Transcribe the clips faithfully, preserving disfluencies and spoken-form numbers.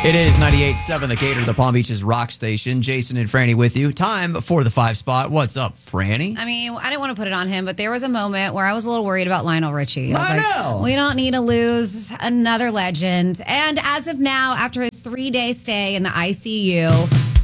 It is ninety-eight point seven The Gator, the Palm Beach's rock station. Jason and Franny with you. Time for the five spot. What's up, Franny? I mean, I didn't want to put it on him, but there was a moment where I was a little worried about Lionel Richie. I, was I like, know. We don't need to lose another legend. And as of now, after his three-day stay in the I C U,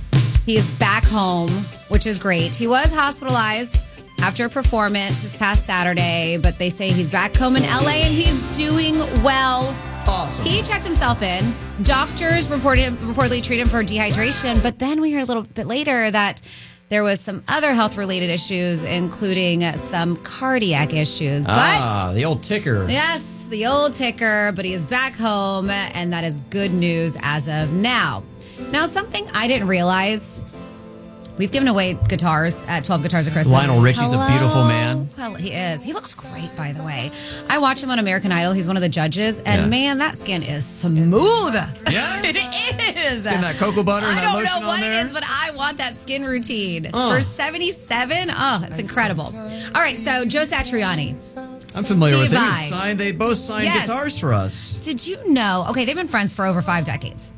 he is back home, which is great. He was hospitalized after a performance this past Saturday, but they say he's back home in L A and he's doing well. Awesome. He checked himself in. Doctors reported reportedly treated him for dehydration, but then we heard a little bit later that there was some other health-related issues, including some cardiac issues. But ah, the old ticker. yes, the old ticker, but he is back home, and that is good news as of now. Now, something I didn't realize. We've given away guitars at twelve Guitars of Christmas. Lionel Richie's Hello. a beautiful man. Well, he is. He looks great, by the way. I watch him on American Idol. He's one of the judges. And Yeah. man, that skin is smooth. Yeah? It is. Getting that cocoa butter and I that don't lotion know what on there. it is, but I want that skin routine. Oh. For seventy-seven, oh, it's incredible. All right, so Joe Satriani. I'm familiar with Steve him. He Vai. signed, they both signed Yes. guitars for us. Did you know? Okay, they've been friends for over five decades.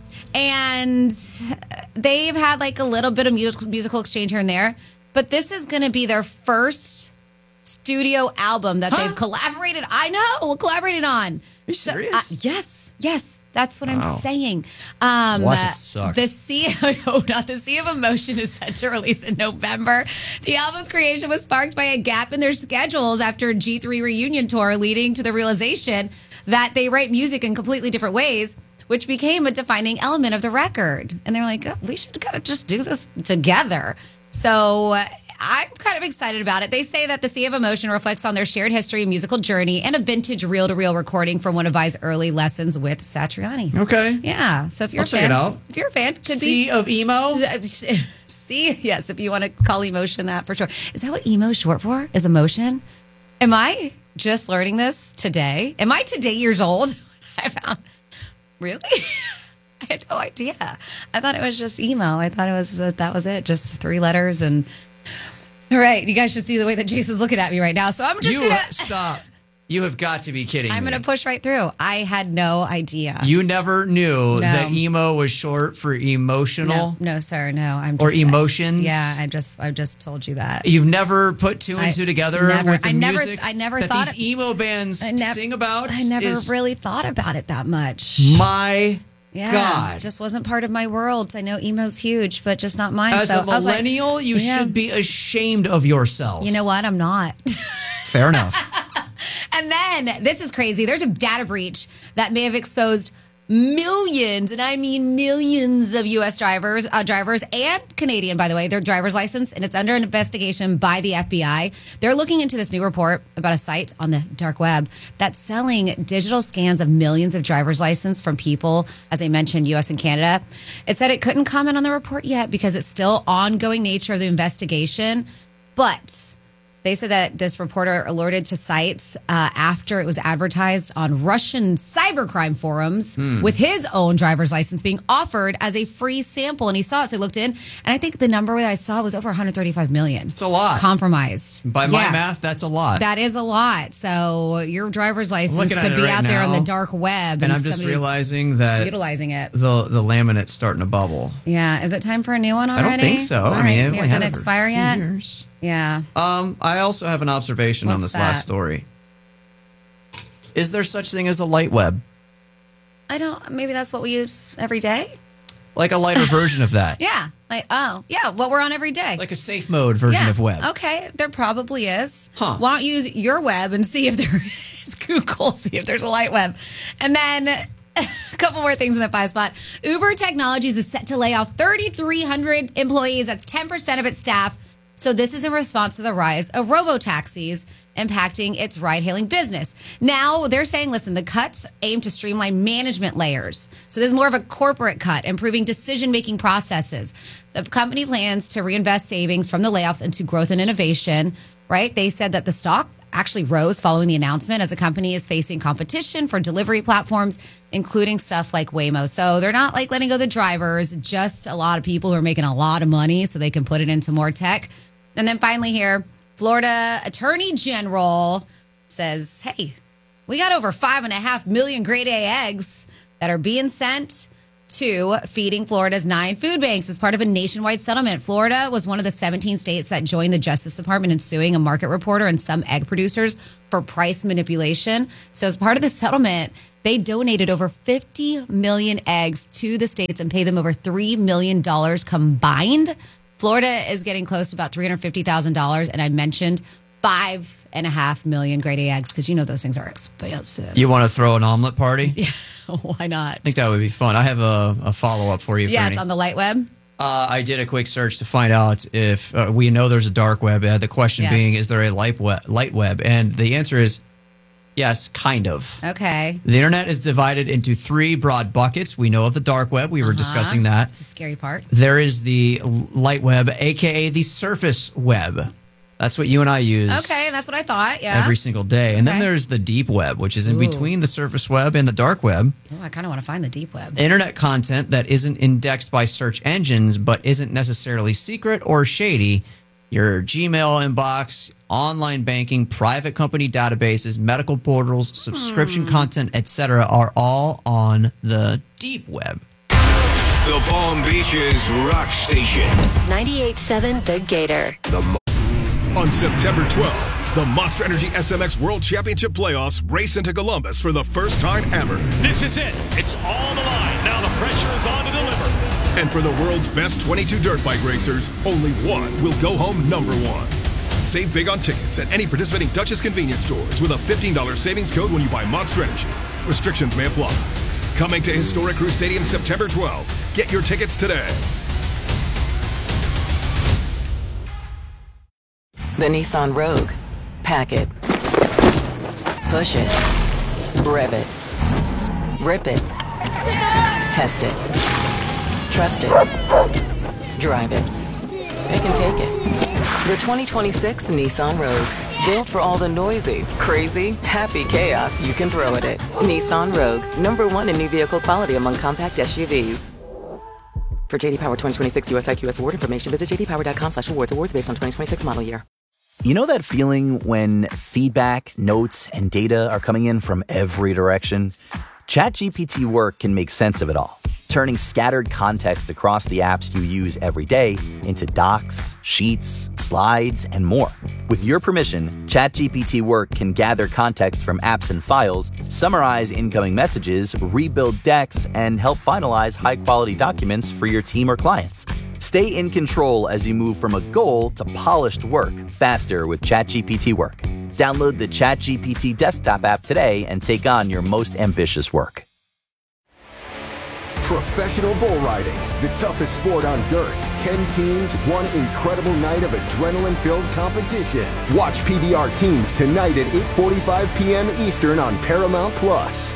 And they've had like a little bit of musical, musical exchange here and there. But this is going to be their first studio album that Huh? they've collaborated. I know, collaborated on. Are you serious? uh, yes, yes. That's what Wow. I'm saying. Um, Watch it suck. The Sea, oh, not the Sea of Emotion is set to release in November. The album's creation was sparked by a gap in their schedules after a G three reunion tour, leading to the realization that they write music in completely different ways, which became a defining element of the record. And they're like, oh, we should kind of just do this together. So uh, I'm kind of excited about it. They say that the Sea of Emotion reflects on their shared history, musical journey, and a vintage reel-to-reel recording from one of Vi's early lessons with Satriani. Okay. Yeah. So if you're I'll a check fan, it out. if you're a fan, could Sea be of emo? See, yes, if you want to call emotion that for sure. Is that what emo is short for? Is emotion? Am I just learning this today? Am I today years old? I found really. I had no idea. I thought it was just emo. I thought it was uh, that was it, just three letters. And all right, you guys should see the way that Jason's looking at me right now. So I'm just You gonna stop. You have got to be kidding I'm me. gonna push right through. I had no idea. You never knew No. that emo was short for emotional no, no, sir, no. I'm or just, emotions? Yeah, I just I just told you that. You've never put two and I two together never- with the I never- music I never that thought these it- emo bands I nev- sing about? I never is really thought about it that much. My Yeah, God. it just wasn't part of my world. I know emo's huge, but just not mine. As so a I was like, millennial, you yeah. should be ashamed of yourself. You know what? I'm not. Fair enough. And then this is crazy. There's a data breach that may have exposed millions, and I mean millions of U S drivers, uh, drivers and Canadian, by the way, their driver's license, and it's under investigation by the F B I. They're looking into this new report about a site on the dark web that's selling digital scans of millions of driver's license from people, as I mentioned, U S and Canada. It said it couldn't comment on the report yet because it's still ongoing nature of the investigation, but they said that this reporter alerted to sites uh, after it was advertised on Russian cybercrime forums with his own driver's license being offered as a free sample. And he saw it, so he looked in. And I think the number that I saw was over one hundred thirty-five million. It's a lot. Compromised. By my Yeah. math, that's a lot. That is a lot. So your driver's license looking could at it be right out there on now, the dark web. and I'm just somebody's realizing that utilizing it. the the laminate's starting to bubble. Yeah. Is it time for a new one I already? don't think so. All I right. mean, it You only have had to it for expire a few yet? years. Yeah. Um, I also have an observation on What's this last that? story. Is there such thing as a light web? I don't, maybe that's what we use every day. Like a lighter version of that? Yeah. Like, oh, yeah, what we're on every day. Like a safe mode version yeah. of web? Okay, there probably is. Huh. Why don't you use your web and see if there is Google, see if there's a light web. And then a couple more things in the five spot. Uber Technologies is set to lay off thirty-three hundred employees. That's ten percent of its staff. So this is in response to the rise of robo-taxis impacting its ride-hailing business. Now, they're saying, listen, the cuts aim to streamline management layers. So there's more of a corporate cut, improving decision-making processes. The company plans to reinvest savings from the layoffs into growth and innovation, right? They said that the stock actually rose following the announcement as the company is facing competition for delivery platforms, including stuff like Waymo. So they're not like letting go the drivers, just a lot of people who are making a lot of money so they can put it into more tech. And then finally here, Florida Attorney General says, hey, we got over five and a half million grade A eggs that are being sent to feeding Florida's nine food banks as part of a nationwide settlement. Florida was one of the seventeen states that joined the Justice Department in suing a market reporter and some egg producers for price manipulation. So as part of the settlement, they donated over fifty million eggs to the states and paid them over three million dollars combined. Florida is getting close to about three hundred fifty thousand dollars. And I mentioned five and a half million grade A eggs because you know those things are expensive. You want to throw an omelet party? Yeah, why not? I think that would be fun. I have a, a follow-up for you, Yes, Franny. on the light web. Uh, I did a quick search to find out if uh, we know there's a dark web. Uh, the question Yes. being, is there a light web, light web? And the answer is yes, kind of. Okay. The internet is divided into three broad buckets. We know of the dark web. We were Uh-huh. discussing that. It's a scary part. There is the light web, a k a the surface web. That's what you and I use. Okay, that's what I thought. Yeah. Every single day. And then Okay. there's the deep web, which is in Ooh. between the surface web and the dark web. Oh, I kind of want to find the deep web. Internet content that isn't indexed by search engines, but isn't necessarily secret or shady. Your Gmail inbox, online banking, private company databases, medical portals, subscription Hmm. content, et cetera are all on the deep web. The Palm Beaches Rock Station. ninety-eight point seven The Gator. On September twelfth, the Monster Energy S M X World Championship Playoffs race into Columbus for the first time ever. This is it. It's on the line. Now the pressure is on to deliver. And for the world's best twenty-two dirt bike racers, only one will go home number one. Save big on tickets at any participating Duchess convenience stores with a fifteen dollars savings code when you buy Monster Energy. Restrictions may apply. Coming to Historic Crew Stadium September twelfth. Get your tickets today. The Nissan Rogue. Pack it. Push it. Rev it. Rip it. Test it. Trust it. Drive it. It can take it. The twenty twenty-six Nissan Rogue. Built for all the noisy, crazy, happy chaos you can throw at it. Nissan Rogue. Number one in new vehicle quality among compact S U Vs. For J D Power twenty twenty-six U S I Q S award information, visit j d power dot com slash awards. Awards based on twenty twenty-six model year. You know that feeling when feedback, notes, and data are coming in from every direction? ChatGPT Work can make sense of it all, turning scattered context across the apps you use every day into docs, sheets, slides, and more. With your permission, ChatGPT Work can gather context from apps and files, summarize incoming messages, rebuild decks, and help finalize high-quality documents for your team or clients. Stay in control as you move from a goal to polished work faster with ChatGPT Work. Download the ChatGPT desktop app today and take on your most ambitious work. Professional bull riding, the toughest sport on dirt. Ten teams, one incredible night of adrenaline-filled competition. Watch P B R Teams tonight at eight forty-five p.m. Eastern on Paramount Plus.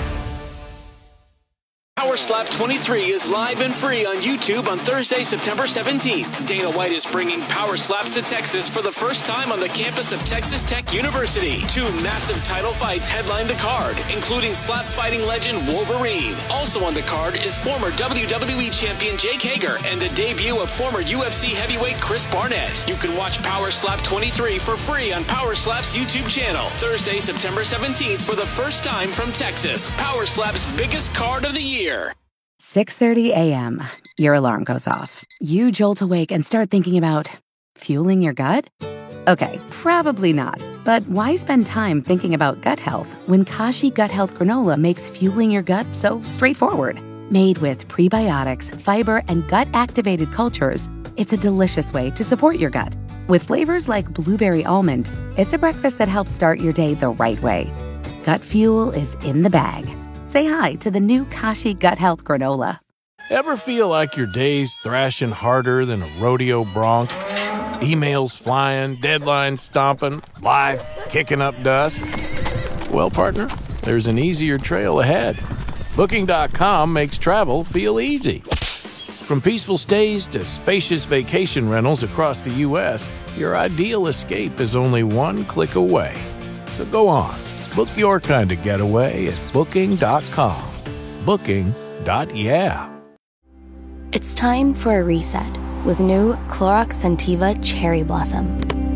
Power Slap twenty-three is live and free on YouTube on Thursday, September seventeenth. Dana White is bringing Power Slaps to Texas for the first time on the campus of Texas Tech University. Two massive title fights headline the card, including slap fighting legend Wolverine. Also on the card is former W W E champion Jake Hager and the debut of former U F C heavyweight Chris Barnett. You can watch Power Slap twenty-three for free on Power Slap's YouTube channel. Thursday, September seventeenth for the first time from Texas. Power Slap's biggest card of the year. six thirty a.m. Your alarm goes off. You jolt awake and start thinking about fueling your gut? Okay, probably not. But why spend time thinking about gut health when Kashi Gut Health Granola makes fueling your gut so straightforward? Made with prebiotics, fiber, and gut-activated cultures, it's a delicious way to support your gut. With flavors like blueberry almond, it's a breakfast that helps start your day the right way. Gut fuel is in the bag. Say hi to the new Kashi Gut Health Granola. Ever feel like your day's thrashing harder than a rodeo bronc? Emails flying, deadlines stomping, life kicking up dust? Well, partner, there's an easier trail ahead. Booking dot com makes travel feel easy. From peaceful stays to spacious vacation rentals across the U S, your ideal escape is only one click away. So go on. Book your kind of getaway at booking dot com. Booking. Yeah. It's time for a reset with new Clorox Scentiva Cherry Blossom.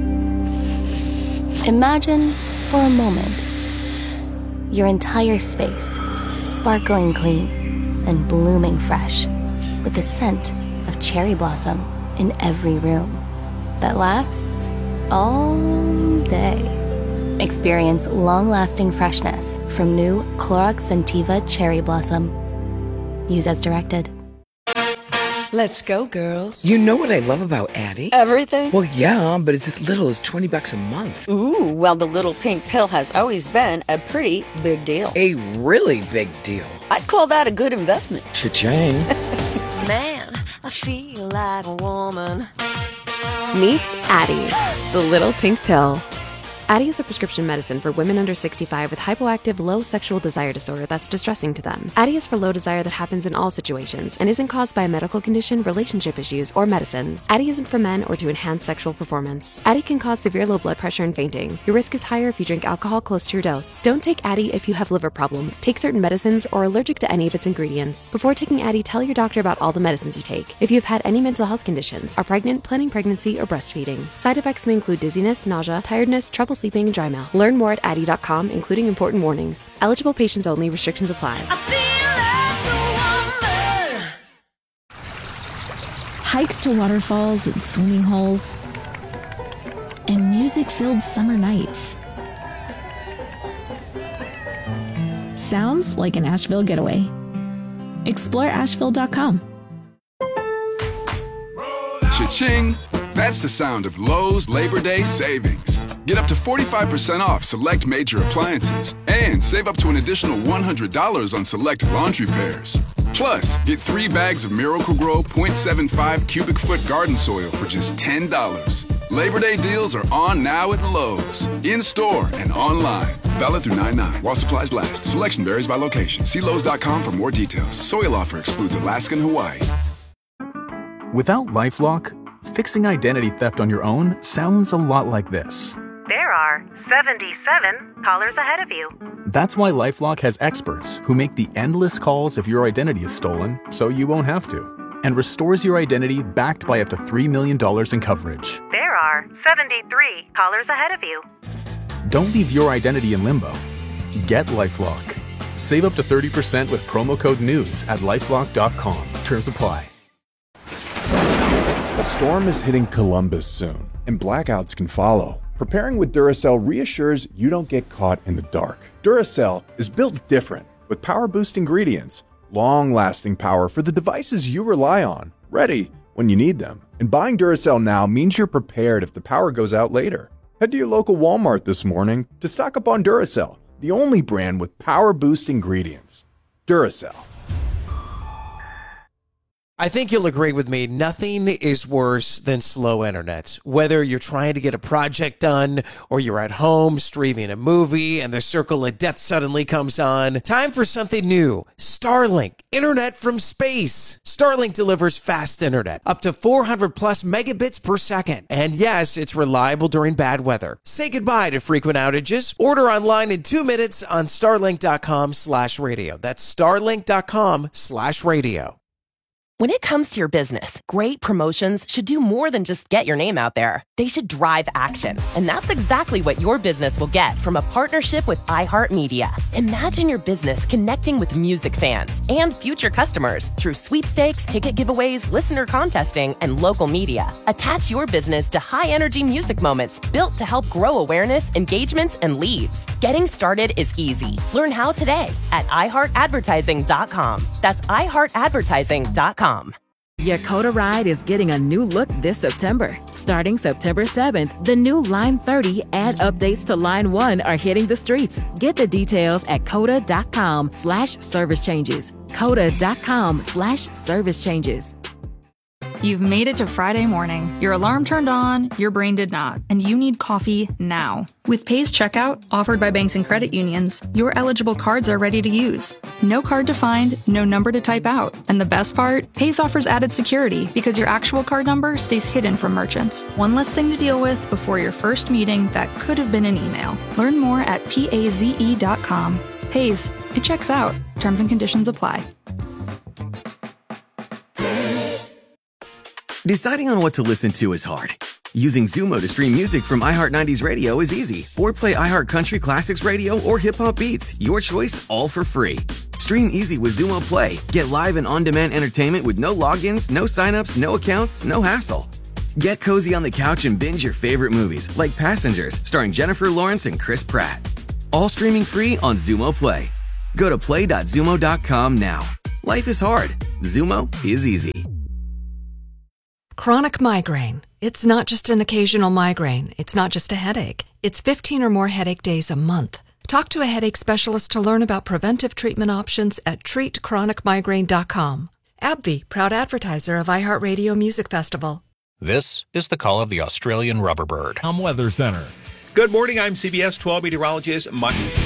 Imagine for a moment your entire space sparkling clean. and blooming fresh, with the scent of cherry blossom in every room that lasts all day. Experience long-lasting freshness from new Clorox Scentiva Cherry Blossom. Use as directed. Let's go, girls. You know what I love about Addie? Everything? Well, yeah, but it's as little as twenty bucks a month. Ooh, well, the little pink pill has always been a pretty big deal. A really big deal. I'd call that a good investment. Cha-ching. Man, I feel like a woman. Meet Addie, the little pink pill. Addie is a prescription medicine for women under sixty-five with hypoactive low sexual desire disorder that's distressing to them. Addie is for low desire that happens in all situations and isn't caused by a medical condition, relationship issues, or medicines. Addie isn't for men or to enhance sexual performance. Addie can cause severe low blood pressure and fainting. Your risk is higher if you drink alcohol close to your dose. Don't take Addie if you have liver problems, take certain medicines, or are allergic to any of its ingredients. Before taking Addie, tell your doctor about all the medicines you take. If you have had any mental health conditions, are pregnant, planning pregnancy, or breastfeeding. Side effects may include dizziness, nausea, tiredness, trouble sleeping, and dry mouth. Learn more at addie dot com, including important warnings. Eligible patients only. Restrictions apply. Hikes to waterfalls and swimming holes, and music-filled summer nights. Sounds like an Asheville getaway. Explore asheville dot com. Cha-ching! That's the sound of Lowe's Labor Day savings. Get up to forty-five percent off select major appliances and save up to an additional one hundred dollars on select laundry pairs. Plus, get three bags of Miracle-Gro point seven five cubic foot garden soil for just ten dollars. Labor Day deals are on now at Lowe's, in-store and online. Valid through nine nine while supplies last. Selection varies by location. See Lowe's dot com for more details. Soil offer excludes Alaska and Hawaii. Without LifeLock, fixing identity theft on your own sounds a lot like this. There are seventy-seven callers ahead of you. That's why LifeLock has experts who make the endless calls if your identity is stolen so you won't have to, and restores your identity backed by up to three million dollars in coverage. There are seventy-three callers ahead of you. Don't leave your identity in limbo. Get LifeLock. Save up to thirty percent with promo code NEWS at lifelock dot com. Terms apply. A storm is hitting Columbus soon, and blackouts can follow. Preparing with Duracell reassures you don't get caught in the dark. Duracell is built different, with power-boost ingredients, long-lasting power for the devices you rely on, ready when you need them. And buying Duracell now means you're prepared if the power goes out later. Head to your local Walmart this morning to stock up on Duracell, the only brand with power-boost ingredients. Duracell. I think you'll agree with me, nothing is worse than slow internet. Whether you're trying to get a project done or you're at home streaming a movie and the circle of death suddenly comes on, time for something new. Starlink, internet from space. Starlink delivers fast internet, up to four hundred plus megabits per second. And yes, it's reliable during bad weather. Say goodbye to frequent outages. Order online in two minutes on starlink dot com slash radio. That's starlink dot com slash radio. When it comes to your business, great promotions should do more than just get your name out there. They should drive action. And that's exactly what your business will get from a partnership with iHeartMedia. Imagine your business connecting with music fans and future customers through sweepstakes, ticket giveaways, listener contesting, and local media. Attach your business to high-energy music moments built to help grow awareness, engagements, and leads. Getting started is easy. Learn how today at i heart advertising dot com. That's i heart advertising dot com. Yakota Ride is getting a new look this September. Starting September seventh, the new Line thirty and updates to Line one are hitting the streets. Get the details at coda dot com slash service changes. coda dot com slash service changes. You've made it to Friday morning. Your alarm turned on, your brain did not, and you need coffee now. With Pay's checkout, offered by banks and credit unions, your eligible cards are ready to use. No card to find, no number to type out. And the best part, Pay's offers added security because your actual card number stays hidden from merchants. One less thing to deal with before your first meeting that could have been an email. Learn more at paze dot com. Pay's, it checks out. Terms and conditions apply. Deciding on what to listen to is hard. Using Zumo to stream music from iHeart nineties Radio is easy. Or play iHeart Country Classics Radio or Hip Hop Beats. Your choice, all for free. Stream easy with Xumo Play. Get live and on-demand entertainment with no logins, no signups, no accounts, no hassle. Get cozy on the couch and binge your favorite movies like Passengers, starring Jennifer Lawrence and Chris Pratt. All streaming free on Xumo Play. Go to play dot xumo dot com now. Life is hard. Xumo is easy. Chronic migraine. It's not just an occasional migraine. It's not just a headache. It's fifteen or more headache days a month. Talk to a headache specialist to learn about preventive treatment options at treat chronic migraine dot com. AbbVie, proud advertiser of iHeartRadio Music Festival. This is the call of the Australian rubberbird. I'm Weather Center. Good morning. I'm C B S twelve meteorologist Mike.